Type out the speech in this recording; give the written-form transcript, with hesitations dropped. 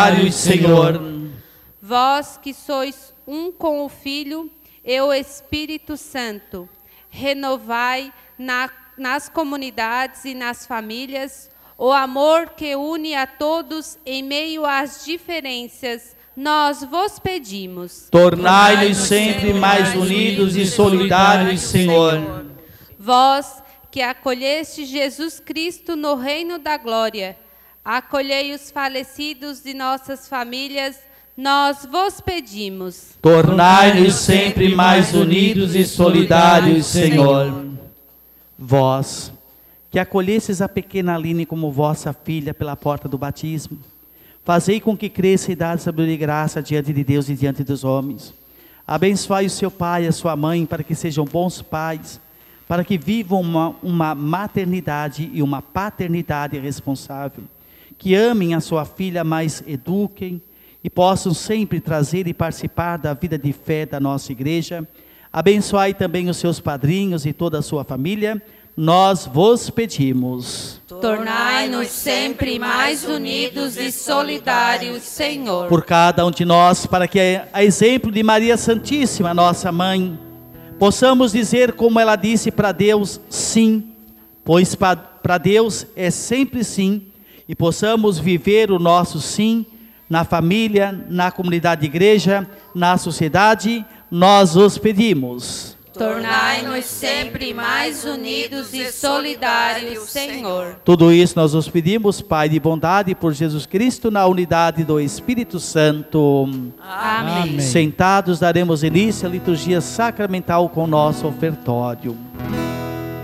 Senhor. Vós que sois um com o Filho e o Espírito Santo, renovai nas comunidades e nas famílias o amor que une a todos em meio às diferenças. Nós vos pedimos. Tornai-nos sempre mais unidos e solidários, Senhor. Vós que acolheste Jesus Cristo no reino da glória, acolhei os falecidos de nossas famílias, nós vos pedimos. Tornai-nos sempre mais unidos e solidários, Senhor. Vós, que acolhestes a pequena Aline como vossa filha pela porta do batismo, fazei com que cresça e dá sabedoria e graça diante de Deus e diante dos homens. Abençoai o seu pai e a sua mãe, para que sejam bons pais, para que vivam uma maternidade e uma paternidade responsável, que amem a sua filha, mas eduquem e possam sempre trazer e participar da vida de fé da nossa igreja. Abençoai também os seus padrinhos e toda a sua família, nós vos pedimos. Tornai-nos sempre mais unidos e solidários, Senhor. Por cada um de nós, para que, a exemplo de Maria Santíssima, nossa mãe, possamos dizer como ela disse para Deus, sim, pois para Deus é sempre sim, e possamos viver o nosso sim na família, na comunidade de igreja, na sociedade, nós os pedimos. Tornai-nos sempre mais unidos e solidários, Senhor. Tudo isso nós os pedimos, Pai de bondade, por Jesus Cristo, na unidade do Espírito Santo. Amém. Sentados, daremos início à liturgia sacramental com o nosso ofertório.